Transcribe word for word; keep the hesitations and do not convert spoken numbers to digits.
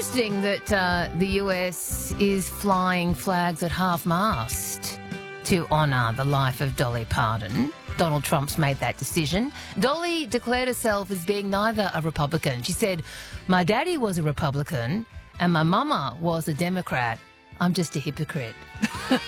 interesting that uh, the U S is flying flags at half-mast to honour the life of Dolly Parton. Donald Trump's made that decision. Dolly declared herself as being neither a Republican. She said, "My daddy was a Republican and my mama was a Democrat. I'm just a hypocrite."